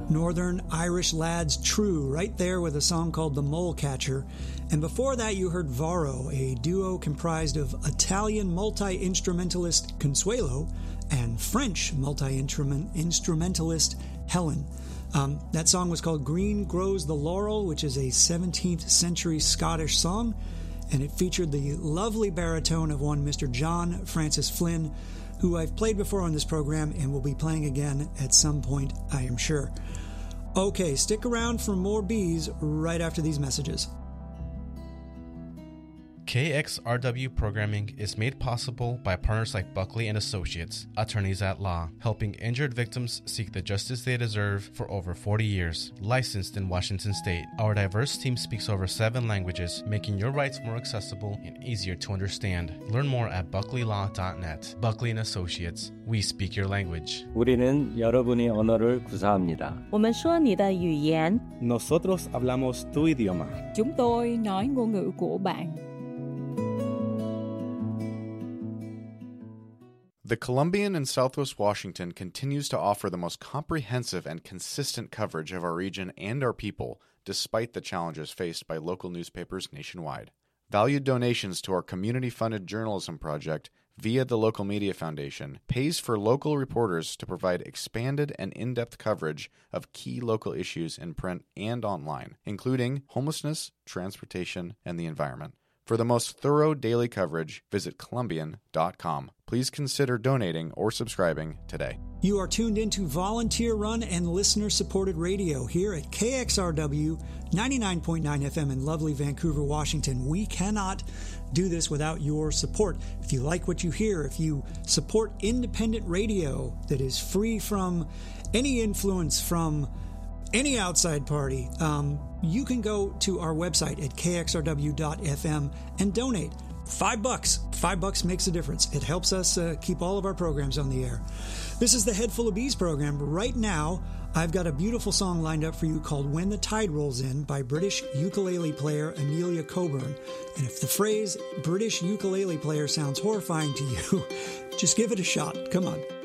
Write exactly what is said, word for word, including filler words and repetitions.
Northern Irish lads True, right there with a song called The Mole Catcher. And before that you heard Varro, a duo comprised of Italian multi-instrumentalist Consuelo and French multi-instrumentalist Helen. Um, that song was called Green Grows the Laurel, which is a seventeenth century Scottish song, and it featured the lovely baritone of one Mister John Francis Flynn, who I've played before on this program and will be playing again at some point, I am sure. Okay, stick around for more bees right after these messages. K X R W programming is made possible by partners like Buckley and Associates, attorneys at law, helping injured victims seek the justice they deserve for over forty years. Licensed in Washington State, our diverse team speaks over seven languages, making your rights more accessible and easier to understand. Learn more at buckley law dot net. Buckley and Associates, we speak your language. 우리는 여러분의 언어를 구사합니다. 我们说你的语言. Nosotros hablamos tu idioma. Chúng tôi nói ngôn ngữ của bạn. The Columbian in Southwest Washington continues to offer the most comprehensive and consistent coverage of our region and our people, despite the challenges faced by local newspapers nationwide. Valued donations to our community-funded journalism project via the Local Media Foundation pays for local reporters to provide expanded and in-depth coverage of key local issues in print and online, including homelessness, transportation, and the environment. For the most thorough daily coverage, visit Columbian dot com. Please consider donating or subscribing today. You are tuned into volunteer-run and listener-supported radio here at K X R W ninety-nine point nine F M in lovely Vancouver, Washington. We cannot do this without your support. If you like what you hear, if you support independent radio that is free from any influence from any outside party, um, you can go to our website at K X R W dot F M and donate. Five bucks. Five bucks makes a difference. It helps us uh, keep all of our programs on the air. This is the Head Full of Bees program. Right now, I've got a beautiful song lined up for you called When the Tide Rolls In by British ukulele player Amelia Coburn. And if the phrase British ukulele player sounds horrifying to you, just give it a shot. Come on.